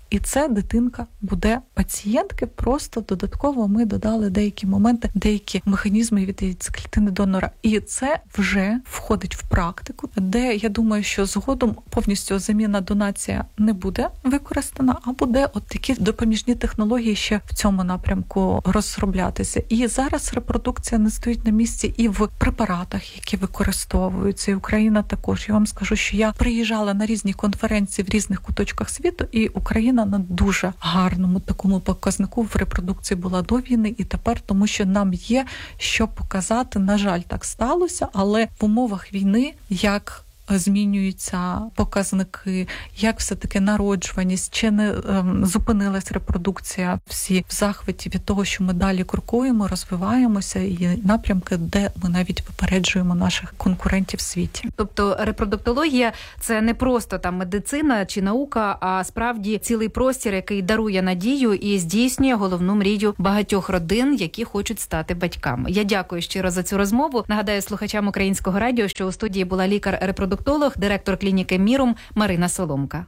І це дитинка буде пацієнтки, просто додатково ми додали деякі моменти, деякі механізми від яйцеклітини донора. І це вже входить в практику, де, я думаю, що згодом повністю заміна донація не буде використана, а буде от такі допоміжні технології ще в цьому напрямку розроблятися. І зараз репродукція не стоїть на місці і в препаратах, які використовуються. І Україна також. Я вам скажу, що я приїжджала на різні конференції в різних куточках світу, і Україна на дуже гарному такому показнику в репродукції була до війни і тепер, тому що нам є що показати. На жаль, так сталося, але в умовах війни, як змінюються показники, як все-таки народжуваність, чи не зупинилась репродукція, всі в захваті від того, що ми далі крокуємо, розвиваємося, і напрямки, де ми навіть випереджуємо наших конкурентів в світі. Тобто репродуктологія – це не просто там медицина чи наука, а справді цілий простір, який дарує надію і здійснює головну мрію багатьох родин, які хочуть стати батьками. Я дякую щиро за цю розмову. Нагадаю слухачам Українського радіо, що у студії була лікар-репродуктолог, директор клініки «Мірум» Марина Соломка.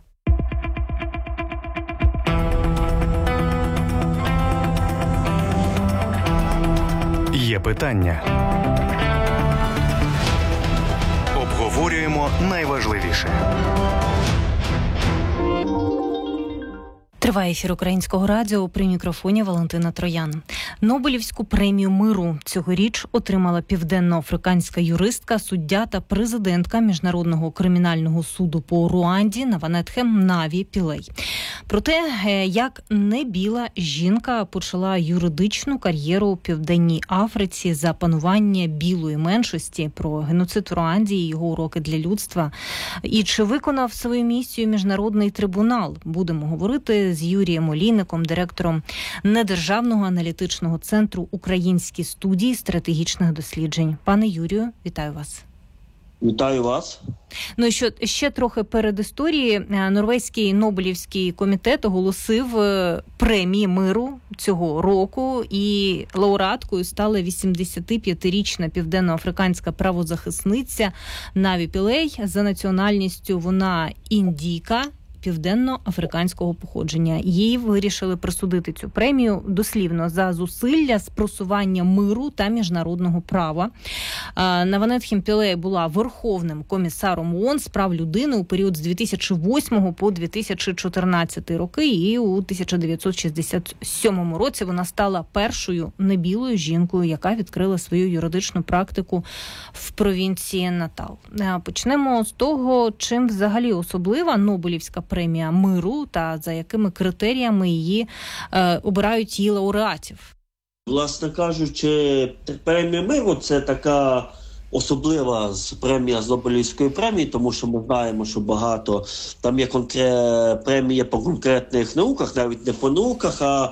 Є питання. Обговорюємо найважливіше. Триває ефір Українського радіо, при мікрофоні Валентина Троян. Нобелівську премію миру цьогоріч отримала південноафриканська юристка, суддя та президентка Міжнародного кримінального суду по Руанді Наванетхе Наві Пілей. Про те, як небіла жінка почала юридичну кар'єру у Південній Африці за панування білої меншості, про геноцид у Руанді і його уроки для людства, і чи виконав свою місію Міжнародний трибунал, будемо говорити з Юрієм Олійником, директором недержавного аналітичного центру «Українські студії стратегічних досліджень». Пане Юрію, вітаю вас. Вітаю вас. Ну і ще трохи перед історії. Норвезький Нобелівський комітет оголосив премії миру цього року, і лауреаткою стала 85-річна південноафриканська правозахисниця Наві Пілей. За національністю вона індійка південно-африканського походження. Їй вирішили присудити цю премію дослівно за зусилля з просування миру та міжнародного права. Наванетхе Пілей була Верховним комісаром ООН з прав людини у період з 2008 по 2014 роки, і у 1967 році вона стала першою небілою жінкою, яка відкрила свою юридичну практику в провінції Натал. Почнемо з того, чим взагалі особлива Нобелівська премія миру та за якими критеріями її обирають її лауреатів. Власне кажучи, премія миру – це така особлива премія з Нобелівської премії, тому що ми знаємо, що багато там є премії по конкретних науках, навіть не по науках, а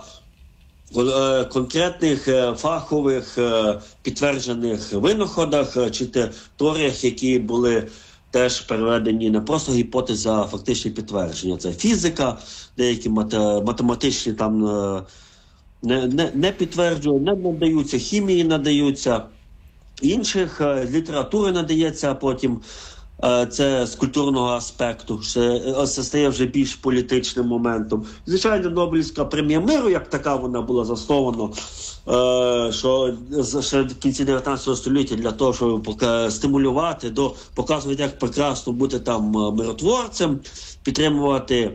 конкретних фахових підтверджених винаходах чи теоріях, які були теж переведені не просто гіпотези, а фактичні підтвердження. Це фізика, деякі математичні там не підтверджують, не надаються, хімії надаються, інших літератури надається, а потім це з культурного аспекту, це стає вже більш політичним моментом. Звичайно, Нобелівська премія миру, як така, вона була заснована що ще в кінці 19 століття для того, щоб стимулювати, показувати, як прекрасно бути там миротворцем, підтримувати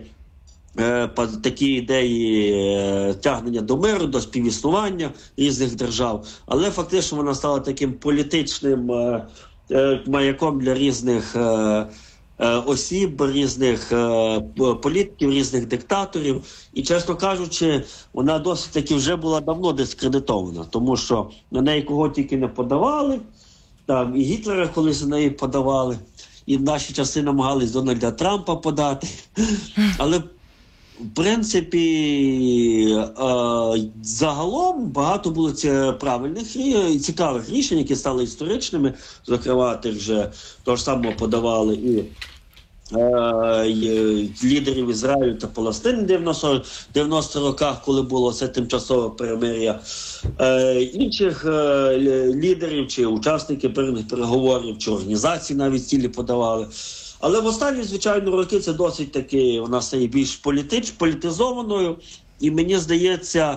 такі ідеї тягнення до миру, до співіснування різних держав. Але фактично вона стала таким політичним маяком для різних осіб, різних політиків, різних диктаторів. І, чесно кажучи, вона досить таки вже була давно дискредитована, тому що на неї кого тільки не подавали, там і Гітлера колись на неї подавали, і в наші часи намагались Дональда Трампа подати. Але в принципі, загалом багато було правильних і цікавих рішень, які стали історичними. Зокрема, того ж самого подавали і лідерів Ізраїлю та Палестини в 90 роках, коли було це тимчасове перемир'я. Інших лідерів чи учасників переговорів, чи організацій навіть цілі подавали. Але в останні, звичайно, роки це досить таки, вона стає більш політизованою. І мені здається,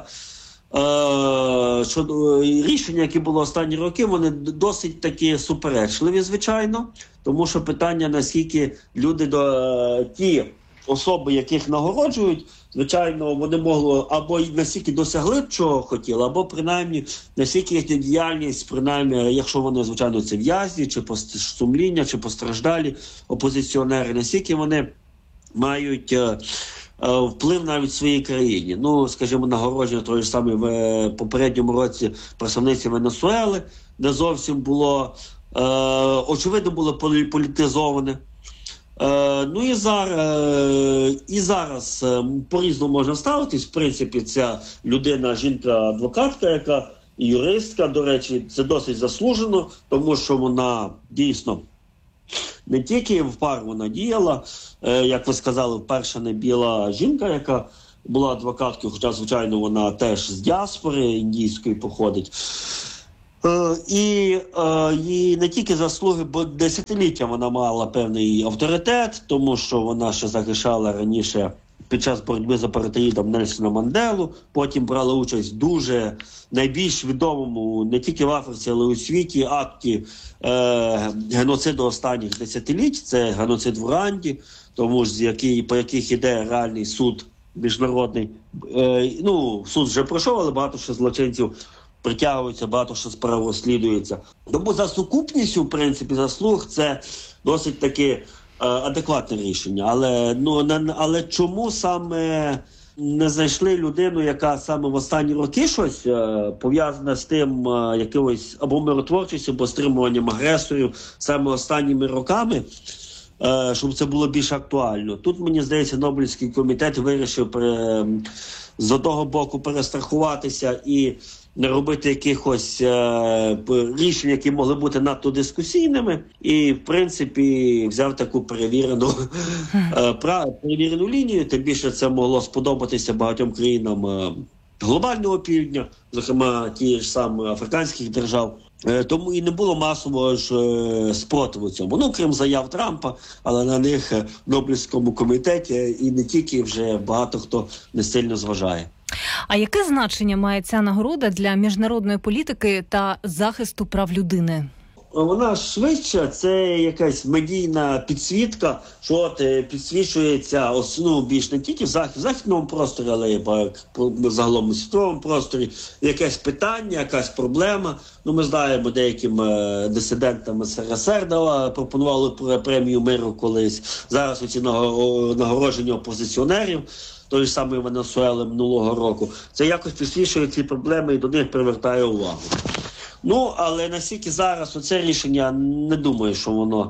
що рішення, які були останні роки, вони досить таки суперечливі, звичайно. Тому що питання, наскільки люди, ті особи, яких нагороджують, звичайно, вони могли або настільки досягли б, чого хотіли, або принаймні настільки їхня діяльність, принаймні, якщо вони, звичайно, це в'язні, чи сумління, чи постраждалі опозиціонери, настільки вони мають вплив навіть в своїй країні. Ну, скажімо, нагородження того ж саме в попередньому році представниці Венесуели, де зовсім було, очевидно, було політизоване. Ну і зараз по-різному можна ставитись. В принципі, ця людина, жінка-адвокатка, яка юристка, до речі, це досить заслужено, тому що вона дійсно не тільки в пар вона діяла, як ви сказали, перша не біла жінка, яка була адвокаткою, хоча, звичайно, вона теж з діаспори індійської походить. І не тільки заслуги, бо десятиліття вона мала певний авторитет, тому що вона ще захищала раніше під час боротьби з апартеїдом Нельсона Манделу, потім брала участь в дуже найбільш відомому не тільки в Африці, але й у світі акті геноциду останніх десятиліть, це геноцид в Руанді, тому ж по яких іде реальний суд міжнародний. Суд вже пройшов, але багато ще злочинців притягуються, багато що справ розслідується. Тому за сукупністю, в принципі, заслуг це досить таки адекватне рішення. Але чому саме не знайшли людину, яка саме в останні роки щось пов'язане з тим якимось або миротворчістю, або стримуванням агресорів саме останніми роками, щоб це було більш актуально. Тут, мені здається, Нобелівський комітет вирішив з одного боку перестрахуватися і не робити якихось рішень, які могли бути надто дискусійними, і, в принципі, взяв таку перевірену лінію, тим більше це могло сподобатися багатьом країнам глобального півдня, зокрема ті ж самі африканських держав. Тому і не було масового ж спротиву цьому. Крім заяв Трампа, але на них в Нобелівському комітеті і не тільки вже багато хто не сильно зважає. А яке значення має ця нагорода для міжнародної політики та захисту прав людини? Вона швидше, це якась медійна підсвітка, що от підсвічується більш не тільки в західному просторі, але й загалом у світовому просторі. Якесь питання, якась проблема. Ми знаємо, деяким дисидентам СРСР пропонували премію миру колись. Зараз оці нагородження опозиціонерів, той ж самий Венесуели минулого року. Це якось підсвічує ці проблеми і до них привертає увагу. Але наскільки зараз оце рішення, не думаю, що воно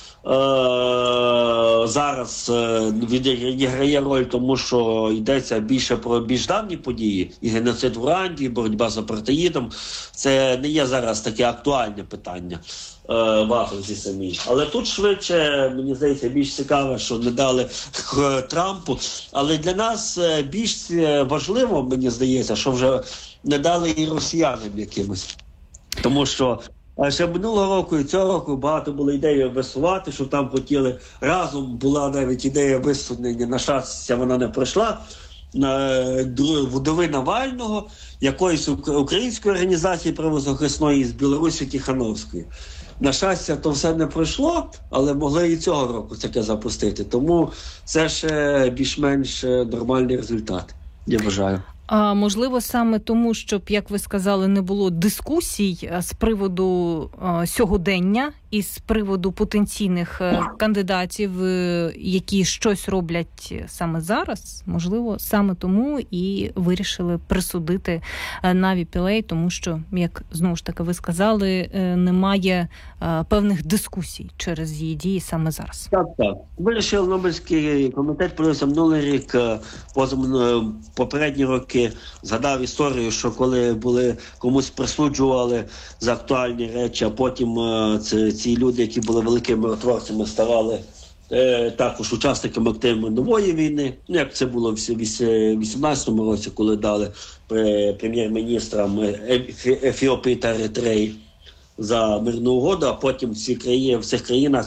зараз відіграє роль, тому що йдеться більше про більш давні події. І геноцид в Руанді, і боротьба з апартеїдом. Це не є зараз таке актуальне питання в Африці самій. Але тут швидше, мені здається, більш цікаве, що не дали Трампу. Але для нас більш важливо, мені здається, що вже не дали і росіянам якимось. Тому що ще минулого року і цього року багато було ідеї висувати, що там хотіли. Разом була навіть ідея висунення, на щастя, вона не пройшла, вдови Навального, якоїсь української організації правозахисної з Білорусі Тихановської. На щастя, то все не пройшло, але могли і цього року таке запустити. Тому це ще більш-менш нормальний результат, я вважаю. А можливо, саме тому, щоб, як ви сказали, не було дискусій з приводу сьогодення і з приводу потенційних кандидатів, які щось роблять саме зараз, можливо, саме тому і вирішили присудити Наві Пілей, тому що, як знову ж таки ви сказали, немає певних дискусій через її дії саме зараз. Так. Вирішив Нобелівський комітет, подивився минулий рік, попередні роки, згадав історію, що коли комусь присуджували за актуальні речі, а потім ці люди, які були великими миротворцями, ставали також учасниками активної нової війни. Як це було в 18-му році, коли дали прем'єр-міністрам Ефіопії та Еритреї за мирну угоду, а потім в цих країнах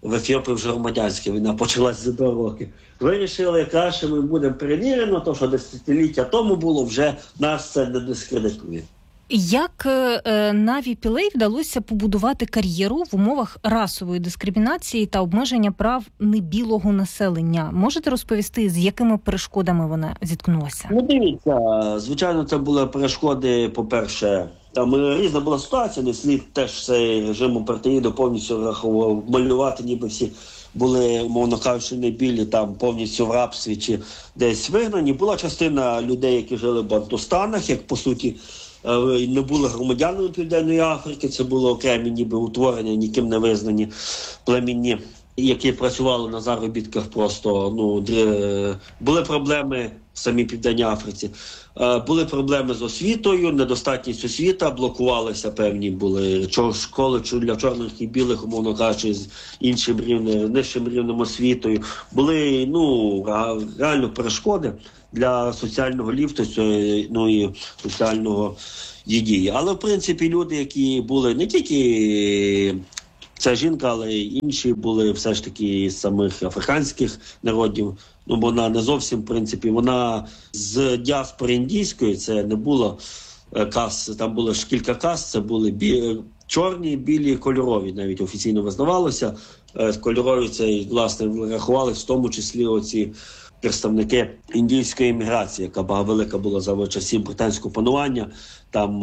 в Ефіопії вже громадянська війна почалась за 2 роки. Вирішили, краще ми будемо перевірено, то що десятиліття тому було, вже нас це не дискредитує. Як Наві Пілей вдалося побудувати кар'єру в умовах расової дискримінації та обмеження прав небілого населення? Можете розповісти, з якими перешкодами вона зіткнулася? Ну, дивіться, звичайно, це були перешкоди, по-перше, там різна була ситуація, не слід теж цей режим апартеїду повністю рахував, малювати, ніби всі були, умовно кажучи, не білі, там повністю в рабстві чи десь вигнані. Була частина людей, які жили в Бантустанах, як, по суті, не були громадянами Південної Африки, це було окремі ніби утворення, ніким не визнані племінні, які працювали на заробітках просто, були проблеми в самій Південній Африці. Були проблеми з освітою, недостатність освіти, блокувалися певні були школи для чорних і білих, умовно кажучи, з іншим рівнем, нижчим рівнем освітою. Були, реально перешкоди для соціального ліфту, і соціального дії. Але, в принципі, люди, які були не тільки ця жінка, але й інші були все ж таки з самих африканських народів. Бо вона не зовсім, в принципі, вона з діаспори індійської, це не було каст, там було ж кілька каст, це були чорні, білі, кольорові, навіть офіційно визнавалося. Кольорові це, власне, рахували в тому числі оці представники індійської імміграції, яка велика була за часів британського панування, там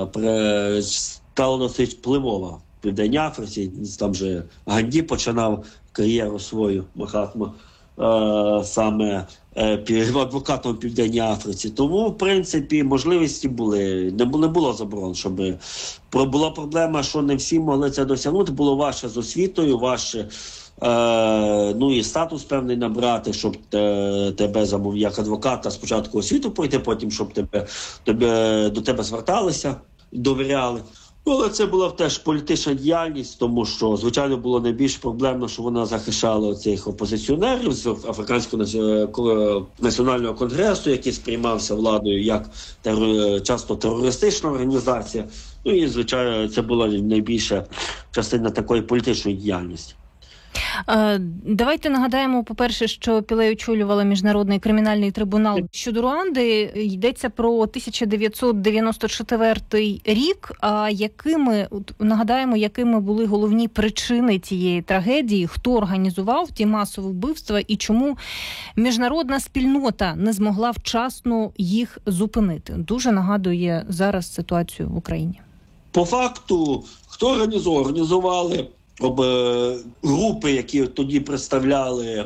стала досить впливова в Південній Африці, там же Ганді починав кар'єру свою, Махатма, саме адвокатом в Південній Африці. Тому, в принципі, можливості були. Не було заборон, щоб була проблема, що не всі могли це досягнути. Було важче з освітою, важче і статус певний набрати, щоб тебе як адвоката спочатку освіту пройти, потім щоб до тебе зверталися, довіряли. Але це була теж політична діяльність, тому що, звичайно, було найбільш проблемно, що вона захищала цих опозиціонерів з Африканського національного конгресу, який сприймався владою як часто терористична організація. І, звичайно, це була найбільша частина такої політичної діяльності. Давайте нагадаємо, по-перше, що Пілей очолювала Міжнародний кримінальний трибунал. Щодо Руанди йдеться про 1994 рік. А якими були головні причини цієї трагедії, хто організував ті масові вбивства і чому міжнародна спільнота не змогла вчасно їх зупинити? Дуже нагадує зараз ситуацію в Україні. По факту, хто організували групи, які тоді представляли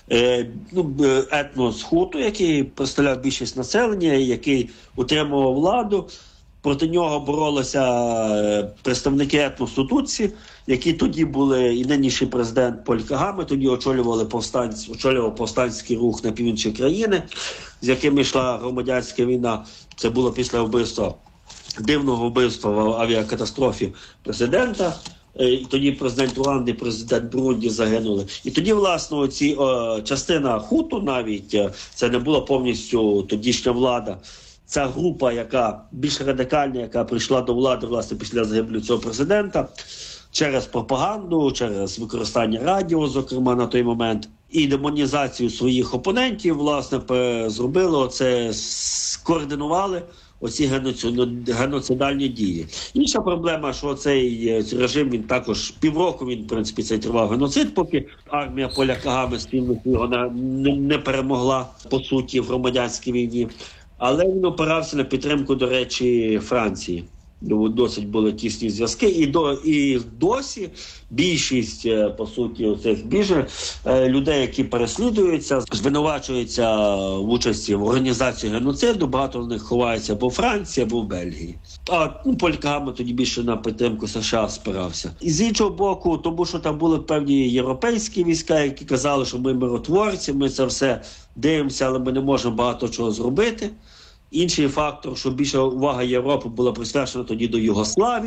етнос Хуту, який представляв більшість населення, який утримував владу. Проти нього боролися представники етносу Тутсі, які тоді були, і нинішній президент Поль Кагаме тоді очолював повстанський рух на півночі країни, з якими йшла громадянська війна. Це було після дивного вбивства в авіакатастрофі президента. І тоді президент Руанди і президент Бурунді загинули. І тоді, власне, частина Хуту навіть, це не була повністю тодішня влада. Ця група, яка більш радикальна, яка прийшла до влади, власне, після загибелі цього президента, через пропаганду, через використання радіо, зокрема, на той момент, і демонізацію своїх опонентів, власне, зробили оце, скоординували оці геноцидальні дії. Інша проблема, що цей режим, він також півроку, в принципі, цей тривав геноцид, поки армія Поля Кагаме спільно його не перемогла, по суті, в громадянській війні. Але він опирався на підтримку, до речі, Франції. Досить були тісні зв'язки. І досі більшість, по суті, цих людей, які переслідуються, звинувачуються в участі в організації геноциду, багато з них ховаються або в Франції, або в Бельгії. А Поль Кагаме тоді більше на підтримку США спирався. І з іншого боку, тому що там були певні європейські війська, які казали, що ми миротворці, ми це все дивимося, але ми не можемо багато чого зробити. Інший фактор, що більша увага Європи була присвячена тоді до Югославії,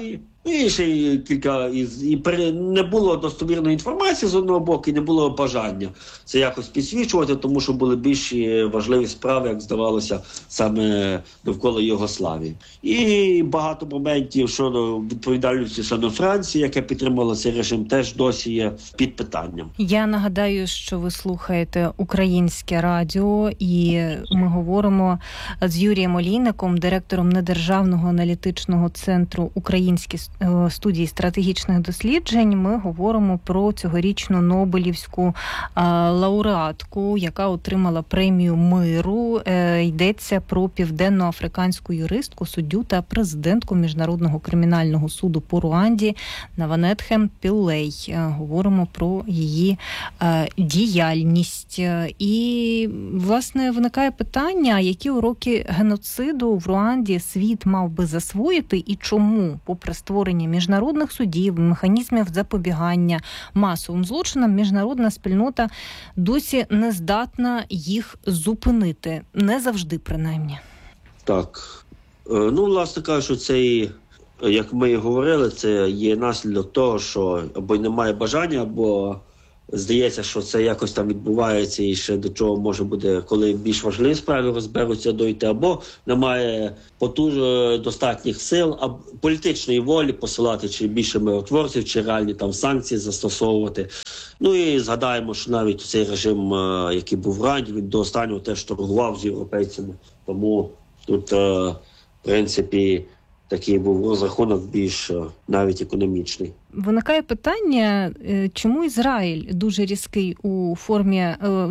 І ще й кілька не було достовірної інформації з одного боку, і не було бажання це якось підсвічувати, тому що були більш важливі справи, як здавалося, саме довкола Югославії. І багато моментів щодо відповідальності саме Франції, яка підтримала цей режим, теж досі є під питанням. Я нагадаю, що ви слухаєте Українське радіо, і ми говоримо з Юрієм Олійником, директором Недержавного аналітичного центру Українські студії стратегічних досліджень. Ми говоримо про цьогорічну Нобелівську лауреатку, яка отримала премію миру. Йдеться про південноафриканську юристку, суддю та президентку Міжнародного кримінального суду по Руанді Наванетхем Пілей. Говоримо про її діяльність. І, власне, виникає питання, які уроки геноциду в Руанді світ мав би засвоїти і чому, попри створення міжнародних судів, механізмів запобігання масовим злочинам, міжнародна спільнота досі не здатна їх зупинити. Не завжди, принаймні. Так. Власне кажучи, це, як ми і говорили, це є наслідок того, що або немає бажання, або здається, що це якось там відбувається і ще до чого може буде, коли більш важливі справи розберуться, дойти, або немає достатніх сил, або політичної волі посилати чи більше миротворців, чи реальні там санкції застосовувати. І згадаємо, що навіть цей режим, який був в Руанді, він до останнього теж торгував з європейцями. Тому тут, в принципі, такий був розрахунок більш навіть економічний. Виникає питання, чому Ізраїль дуже різкий у формі,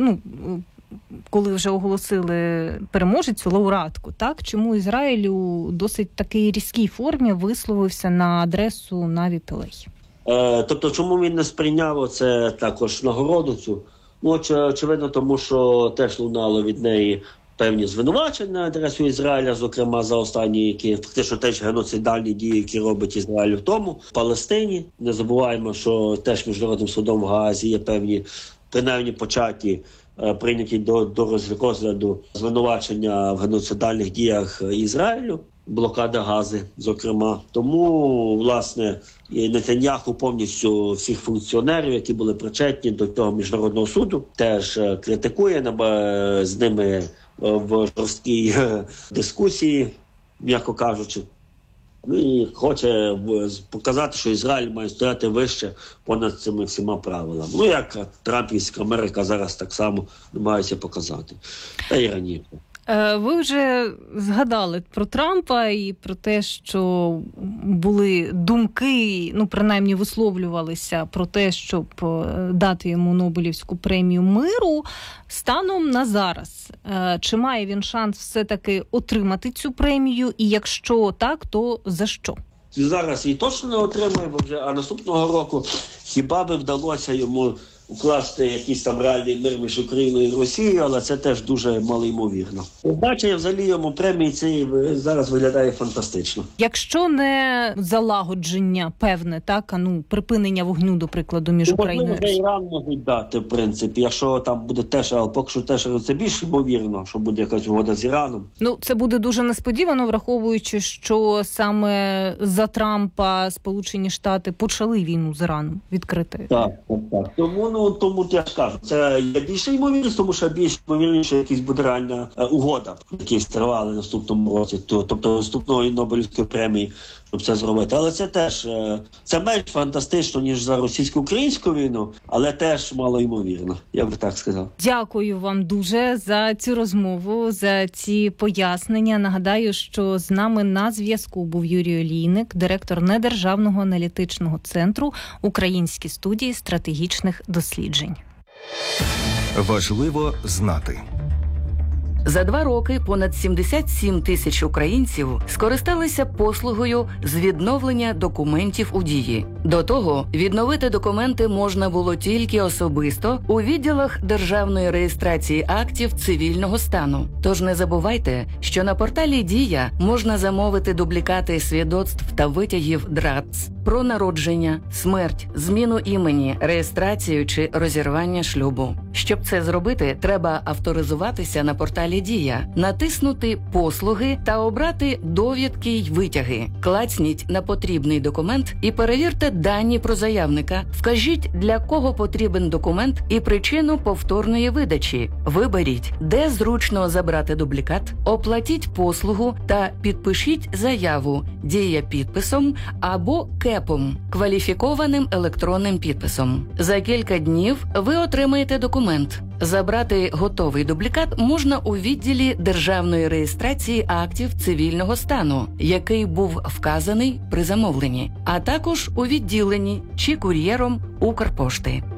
коли вже оголосили переможецю, лауреатку, так? Чому Ізраїль у досить такій різкій формі висловився на адресу Наві Пілей? Тобто, чому він не сприйняв це також нагороду цю? Очевидно, тому що теж лунало від неї певні звинувачення на адресу Ізраїля, зокрема за останні, які фактично теж геноцидальні дії, які робить Ізраїль в тому, в Палестині. Не забуваємо, що теж Міжнародним судом в Гаазі є певні, принаймні початі, прийняті до розгляду звинувачення в геноцидальних діях Ізраїлю, блокада Гази, зокрема. Тому, власне, і Нетаньяху повністю всіх функціонерів, які були причетні до цього Міжнародного суду, теж критикує, з ними в жорсткій дискусії, м'яко кажучи. І хоче показати, що Ізраїль має стояти вище понад цими всіма правилами. Як Трампівська Америка зараз так само намагається показати. Та й раніше. Ви вже згадали про Трампа і про те, що були думки, принаймні висловлювалися про те, щоб дати йому Нобелівську премію миру. Станом на зараз, чи має він шанс все-таки отримати цю премію? І якщо так, то за що? Зараз її точно не отримає, а наступного року хіба би вдалося йому укласти якийсь там реальний мир між Україною і Росією, але це теж дуже малоймовірно. Бачення взагалі йому премії цієї зараз виглядає фантастично. Якщо не залагодження певне, так, припинення вогню, до прикладу, між Україною і Росією. Іран можуть дати, в принципі, якщо там буде теж, але поки що теж це більш ймовірно, що буде якась угода з Іраном. Це буде дуже несподівано, враховуючи, що саме за Трампа Сполучені Штати почали війну з Іраном відкрити. Так. Тому я ж кажу, це є більше ймовірність, тому що більш ймовірніше якась буде реальна угода, які тривали в наступному році, тобто наступної Нобелівської премії, щоб це зробити. Але це теж, це менш фантастично, ніж за російсько-українську війну, але теж мало ймовірно, я би так сказав. Дякую вам дуже за цю розмову, за ці пояснення. Нагадаю, що з нами на зв'язку був Юрій Олійник, директор Недержавного аналітичного центру Українські студії стратегічних досліджень. Важливо знати. За 2 роки понад 77 тисяч українців скористалися послугою з відновлення документів у Дії. До того відновити документи можна було тільки особисто у відділах державної реєстрації актів цивільного стану. Тож не забувайте, що на порталі Дія можна замовити дублікати свідоцтв та витягів ДРАЦ. про народження, смерть, зміну імені, реєстрацію чи розірвання шлюбу. Щоб це зробити, треба авторизуватися на порталі «Дія», натиснути «Послуги» та обрати «Довідки й витяги». Клацніть на потрібний документ і перевірте дані про заявника. Вкажіть, для кого потрібен документ і причину повторної видачі. Виберіть, де зручно забрати дублікат, оплатіть послугу та підпишіть заяву «Дія підписом» або «КЕПом» – кваліфікованим електронним підписом. За кілька днів ви отримаєте документ. Забрати готовий дублікат можна у відділі державної реєстрації актів цивільного стану, який був вказаний при замовленні, а також у відділенні чи кур'єром Укрпошти.